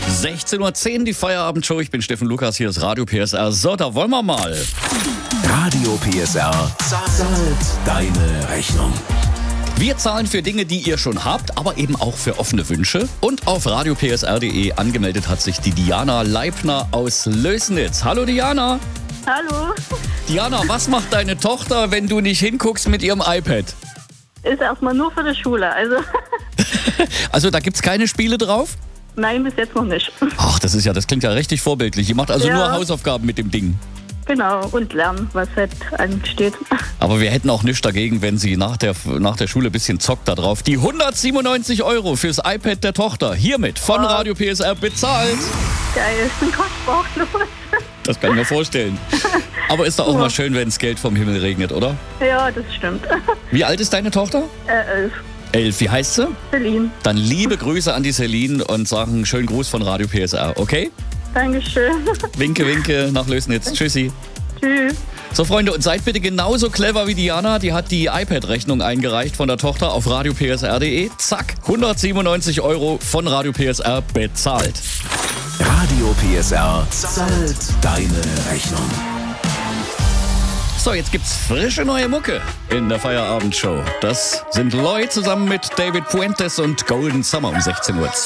16:10 Uhr, die Feierabendshow. Ich bin Steffen Lukas, hier ist Radio PSR. So, da wollen wir mal. Radio PSR zahlt deine Rechnung. Wir zahlen für Dinge, die ihr schon habt, aber eben auch für offene Wünsche. Und auf radiopsr.de angemeldet hat sich die Diana Leibner aus Lößnitz. Hallo Diana. Hallo. Diana, was macht deine Tochter, wenn du nicht hinguckst mit ihrem iPad? Ist erstmal nur für die Schule, also Also da gibt's keine Spiele drauf? nein, bis jetzt noch nicht. Ach, das klingt ja richtig vorbildlich. Ihr macht also Ja. nur Hausaufgaben mit dem Ding. Genau, und lernen, was halt ansteht. Aber wir hätten auch nichts dagegen, wenn sie nach der Schule ein bisschen zockt da drauf. Die 197 € fürs iPad der Tochter, hiermit von Radio PSR bezahlt. Geil, kostbar los. Das kann ich mir vorstellen. Aber ist doch auch mal schön, wenn das Geld vom Himmel regnet, oder? Ja, das stimmt. Wie alt ist deine Tochter? 11. 11. Wie heißt sie? Celine. Dann liebe Grüße an die Celine und sagen einen schönen Gruß von Radio PSR, okay? Dankeschön. Winke, winke nach Lößnitz. Tschüssi. Tschüss. So, Freunde, und seid bitte genauso clever wie Diana. Die hat die iPad-Rechnung eingereicht von der Tochter auf radiopsr.de. Zack, 197 € von Radio PSR bezahlt. Radio PSR zahlt deine Rechnung. So, jetzt gibt's frische neue Mucke in der Feierabendshow. Das sind Lloyd zusammen mit David Puentes und Golden Summer um 16:12 Uhr.